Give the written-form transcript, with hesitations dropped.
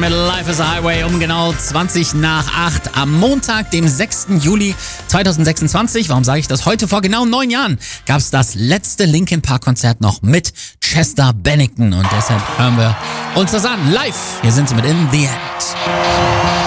mit Life is a Highway um genau 20 nach 8 am Montag, dem 6. Juli 2026. Warum sage ich das? Heute vor genau 9 Jahren gab es das letzte Linkin Park Konzert noch mit Chester Bennington und deshalb hören wir uns das an. Live, hier sind sie mit In the End.